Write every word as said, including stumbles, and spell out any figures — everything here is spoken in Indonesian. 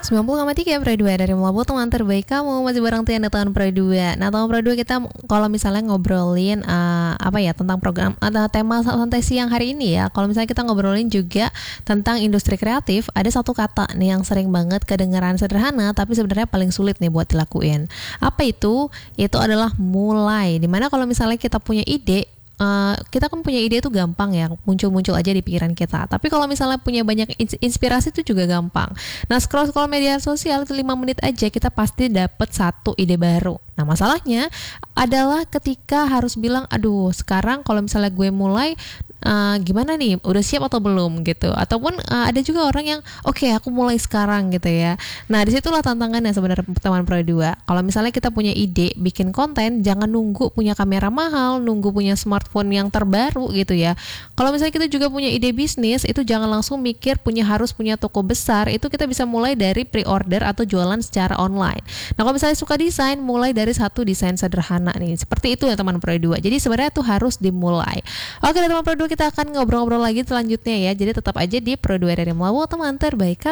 sembilan puluh koma tiga Pro dua dari Melabu, teman terbaik kamu. Masih bareng Tian tahun Pro dua. Nah, tahun Pro dua kita kalau misalnya ngobrolin uh, apa ya tentang program atau tema santai siang hari ini ya. Kalau misalnya kita ngobrolin juga tentang industri kreatif, ada satu kata nih yang sering banget kedengeran sederhana tapi sebenarnya paling sulit nih buat dilakuin. Apa itu? Itu adalah mulai. Dimana kalau misalnya kita punya ide, Uh, kita kan punya ide itu gampang ya, muncul-muncul aja di pikiran kita. Tapi kalau misalnya punya banyak inspirasi itu juga gampang. Nah, scroll-scroll media sosial itu lima menit aja kita pasti dapat satu ide baru. Nah, masalahnya adalah ketika harus bilang, aduh sekarang kalau misalnya gue mulai uh, gimana nih, udah siap atau belum gitu. Ataupun uh, ada juga orang yang oke okay, aku mulai sekarang gitu ya. Nah, disitulah tantangannya sebenarnya teman Pro dua. Kalau misalnya kita punya ide bikin konten, jangan nunggu punya kamera mahal, nunggu punya smartphone yang terbaru gitu ya. Kalau misalnya kita juga punya ide bisnis, itu jangan langsung mikir punya harus punya toko besar. Itu kita bisa mulai dari pre-order atau jualan secara online. Nah, kalau misalnya suka desain, mulai dari satu desain sederhana nih. Seperti itu ya teman Pro dua. Jadi sebenarnya itu harus dimulai. Oke teman Pro dua, kita akan ngobrol-ngobrol lagi selanjutnya ya. Jadi tetap aja di Pro dua dari Melawu, teman terbaik.